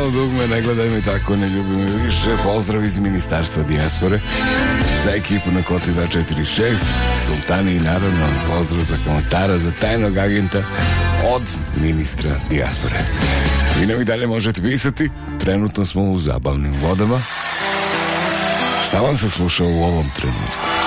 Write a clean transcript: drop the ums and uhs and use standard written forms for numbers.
malo dugme, ne gledaj me tako, ne ljubi me više. Pozdrav iz Ministarstva dijaspore za ekipu na Koti 246, Sultani i naravno pozdrav za komentara za tajnog agenta od ministra dijaspore. Vi nam i dalje možete pisati, trenutno smo u zabavnim vodama. Šta vam se sluša u ovom trenutku?